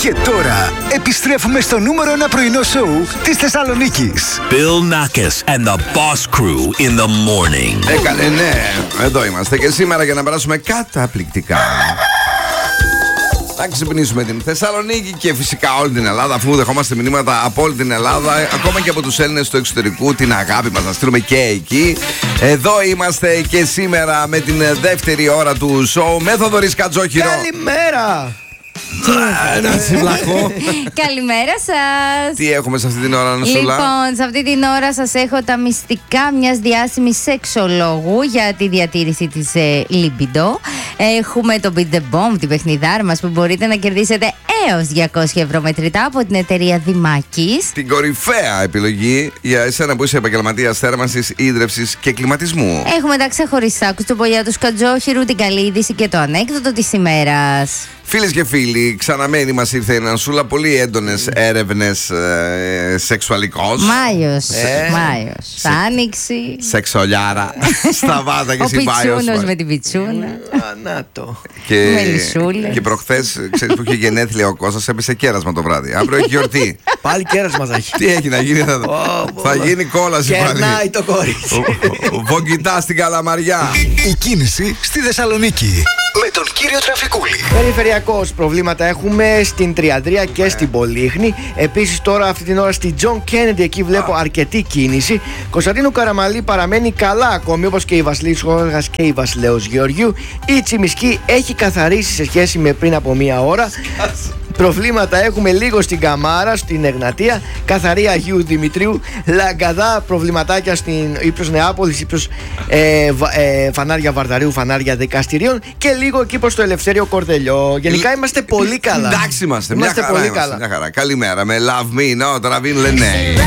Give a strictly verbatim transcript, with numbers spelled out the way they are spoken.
Και τώρα επιστρέφουμε στο νούμερο ένα πρωινό σοου της Θεσσαλονίκης. Bill Nackis and the Boss Crew in the morning. Έκανε, ναι, εδώ είμαστε και σήμερα για να περάσουμε καταπληκτικά. Να ξυπνήσουμε την Θεσσαλονίκη και φυσικά όλη την Ελλάδα, αφού δεχόμαστε μηνύματα από όλη την Ελλάδα, ακόμα και από τους Έλληνες του εξωτερικού, την αγάπη μας να στείλουμε και εκεί. Εδώ είμαστε και σήμερα με την δεύτερη ώρα του σοου με Θοδωρή Κατζόχυρο. Καλημέρα! Ένα συμπλακό. Καλημέρα σας. Τι έχουμε σε αυτή την ώρα, Νοσούλα? Λοιπόν, σε αυτή την ώρα σας έχω τα μυστικά μιας διάσημης σεξολόγου για τη διατήρηση της ε, libido. Έχουμε το Beat the Bomb, την παιχνιδάρα μας, που μπορείτε να κερδίσετε έως διακόσια ευρώ μετρητά από την εταιρεία Δημάκης. Την κορυφαία επιλογή για εσένα που είσαι επαγγελματίας θέρμανσης, ίδρευσης και κλιματισμού. Έχουμε τα ξεχωριστά κουστοπολιά του Σκατζόχυρου, την καλή είδηση και το ανέκδοτο της ημέρας. Φίλες και φίλοι, ξαναμένει μας ήρθε η Νανσούλα. Πολύ έντονες έρευνες ε, σεξουαλικός. Μάιος, Ε, Μάιος. σε- Άνοιξη. Σεξολιάρα. Σταβάτα και Ο συμπάιος. πιτσούνος με την πιτσούνα. Α, να το. Και, Μελισσούλες. και προχθές, ξέρεις που είχε γενέθλια ο Κώστας, έπεσε κέρασμα το βράδυ. Αύριο έχει γιορτή. Πάλι κέρασμα θα έχει. Τι έχει να γίνει, θα, θα γίνει κόλαση πάλι. Κερνάει το κορίτσι. Βογκητά στην Καλαμαριά. Η κίνηση στη Θεσσαλονίκη με τον κύριο Τραφικούλη. Περιφερειακός προβλήματα έχουμε στην Τριανδρία και στην Πολύχνη. Επίσης τώρα αυτή την ώρα στη John Kennedy, εκεί βλέπω αρκετή κίνηση. Κωνσταντίνου Καραμαλή παραμένει καλά ακόμη, όπως και η Βασιλής Χώργας και η Βασιλέως Γεωργιού. Η Τσιμισκή έχει καθαρίσει σε σχέση με πριν από μία ώρα. Προβλήματα έχουμε λίγο στην Καμάρα, στην Εγνατία, καθαρή Αγίου Δημητρίου, Λαγκαδά, προβληματάκια στην ύψος Νεάπολης, ύψος ε, βα- ε, φανάρια Βαρδαρίου, φανάρια δικαστηρίων και λίγο εκεί προς το Ελευθέριο Κορδελιό. Γενικά είμαστε πολύ καλά. Εντάξει είμαστε. Είμαστε Μια χαρά πολύ είμαστε, καλά. μια χαρά. Καλημέρα με Love Me, no, Τravin Λενέη.